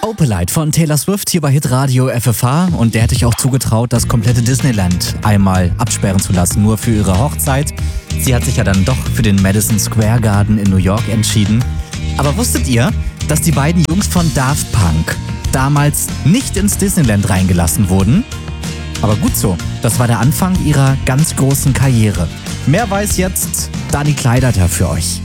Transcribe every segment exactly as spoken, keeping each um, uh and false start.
Opalite von Taylor Swift hier bei Hitradio F F H, und der hätte ich auch zugetraut, das komplette Disneyland einmal absperren zu lassen, nur für ihre Hochzeit. Sie hat sich ja dann doch für den Madison Square Garden in New York entschieden. Aber wusstet ihr, dass die beiden Jungs von Daft Punk damals nicht ins Disneyland reingelassen wurden? Aber gut so, das war der Anfang ihrer ganz großen Karriere. Mehr weiß jetzt Dani Kleiderter für euch.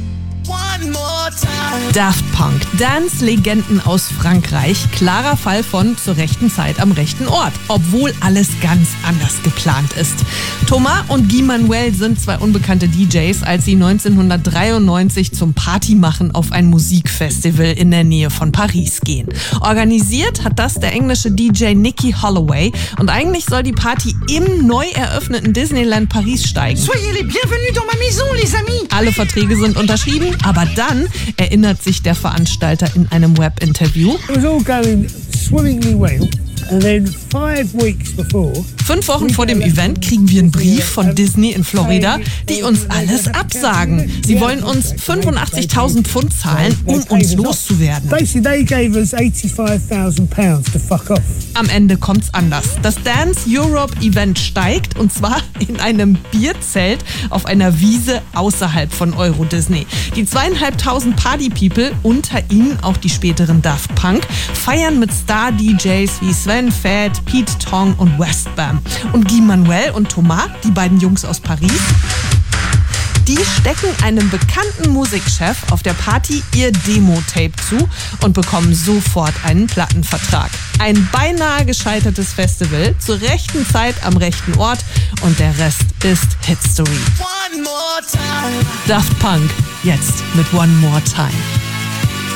Daft Punk, Dance-Legenden aus Frankreich, klarer Fall von zur rechten Zeit am rechten Ort, obwohl alles ganz anders geplant ist. Thomas und Guy Manuel sind zwei unbekannte D Js, als sie neunzehnhundertdreiundneunzig zum Partymachen auf ein Musikfestival in der Nähe von Paris gehen. Organisiert hat das der englische D J Nicky Holloway, und eigentlich soll die Party im neu eröffneten Disneyland Paris steigen. Soyez les bienvenus dans ma maison, les amis! Alle Verträge sind unterschrieben, aber dann erinnert sich der Veranstalter in einem Webinterview. It was all going swimmingly well. And then five weeks before, Fünf Wochen vor dem Event kriegen wir einen Brief von Disney in Florida, die uns alles absagen. Sie wollen uns fünfundachtzigtausend Pfund zahlen, um uns loszuwerden. basically they gave us eighty-five thousand pounds to fuck off. Am Ende kommt's anders. Das Dance Europe Event steigt, und zwar in einem Bierzelt auf einer Wiese außerhalb von Euro Disney. Die zweieinhalbtausend Party-People, unter ihnen auch die späteren Daft Punk, feiern mit Star-D Js wie Sven Fett, Pete Tong und Westbam. Und Guy Manuel und Thomas, die beiden Jungs aus Paris, die stecken einem bekannten Musikchef auf der Party ihr Demo-Tape zu und bekommen sofort einen Plattenvertrag. Ein beinahe gescheitertes Festival, zur rechten Zeit am rechten Ort, und der Rest ist Hitstory. Daft Punk, jetzt mit One More Time.